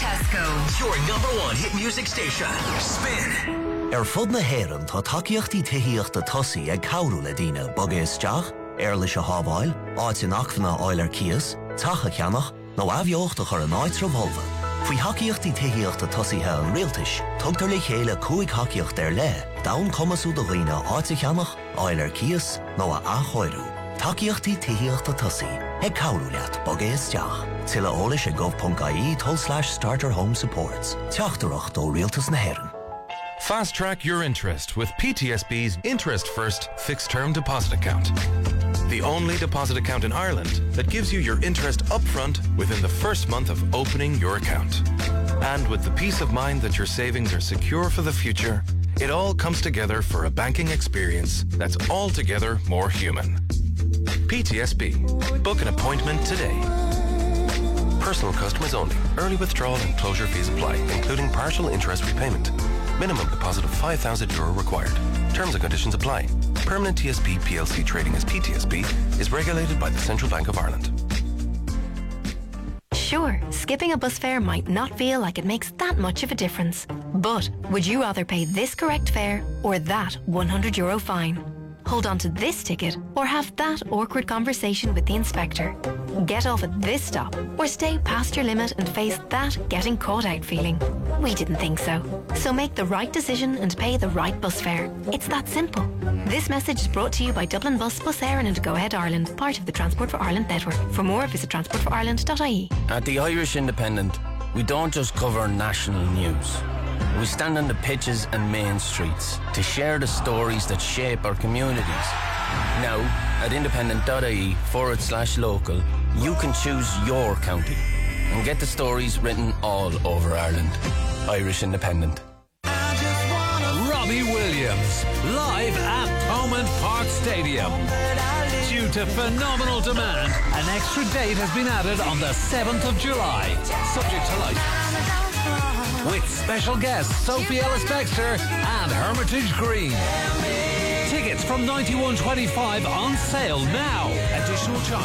Tesco. Your #1 hit music station. Spin. Fud na héireann tá takeíochtaí tuithíochta tosaí ag cabhrú le daoine bogéisteach, leis a hábháil, áit in achmhanna áilir cias, tacha ceannach, nó abheochta chur an áit romholva. Faoi hacaíochtaí tuithíochta tosaithe an rialtais, tugtar le chéile cúig hacaíocht le, dain cumasú do dhaoine áit a cheannach, áilir cias, nó a achóirú. Takeíochtaí tuithíochta tosaí ag cabhrú leat bogéisteach. Tilla ólis a gov.ie/starter home supports. Teachtarach dó rialtas na héireann. Fast track your interest with PTSB's Interest First Fixed Term Deposit Account. The only deposit account in Ireland that gives you your interest upfront within the first month of opening your account. And with the peace of mind that your savings are secure for the future, it all comes together for a banking experience that's altogether more human. PTSB. Book an appointment today. Personal customers only. Early withdrawal and closure fees apply, including partial interest repayment. Minimum deposit of €5,000 required. Terms and conditions apply. Permanent TSB PLC trading as PTSB is regulated by the Central Bank of Ireland. Sure, skipping a bus fare might not feel like it makes that much of a difference. But would you rather pay this correct fare or that €100 fine? Hold on to this ticket or have that awkward conversation with the inspector? Get off at this stop or stay past your limit and face that getting caught out feeling? We didn't think so. So make the right decision and pay the right bus fare. It's that simple. This message is brought to you by Dublin Bus, Bus Éireann and Go Ahead Ireland, part of the Transport for Ireland network. For more, visit transportforireland.ie. At the Irish Independent, we don't just cover national news. We stand on the pitches and main streets to share the stories that shape our communities. Now, at independent.ie/local, you can choose your county and get the stories written all over Ireland. Irish Independent. Robbie Williams, live at Thomond Park Stadium. Due to phenomenal demand, an extra date has been added on the 7th of July, subject to license. With special guests Sophie Ellis-Bextor and Hermitage Green. Tickets from $91.25 on sale now. Additional charge.